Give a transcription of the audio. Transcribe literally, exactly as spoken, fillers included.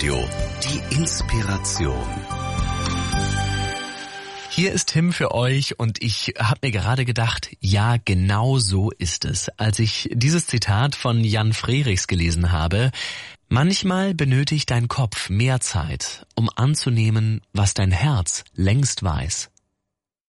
Domradio. Die Inspiration. Hier ist Tim für euch und ich habe mir gerade gedacht, ja, genau so ist es. Als ich dieses Zitat von Jan Frerichs gelesen habe: Manchmal benötigt dein Kopf mehr Zeit, um anzunehmen, was dein Herz längst weiß.